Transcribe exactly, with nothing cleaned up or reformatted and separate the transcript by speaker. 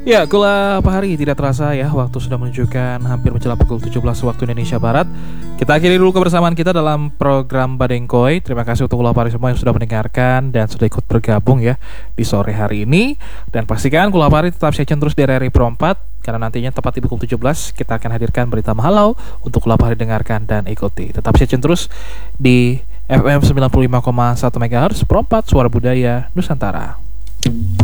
Speaker 1: Ya, gula pahari tidak terasa ya, waktu sudah menunjukkan hampir menjelang pukul tujuh belas waktu Indonesia Barat. Kita akhiri dulu kebersamaan kita dalam program Badengkoy. Terima kasih untuk gula pahari semua yang sudah mendengarkan dan sudah ikut bergabung ya di sore hari ini. Dan pastikan gula pahari tetap stay tune terus di R R I Pro empat, karena nantinya tepat di pukul tujuh belas kita akan hadirkan berita mahalau untuk gula pahari dengarkan dan ikuti. Tetap stay tune terus di F M sembilan puluh lima koma satu MHz Pro empat, Suara Budaya Nusantara.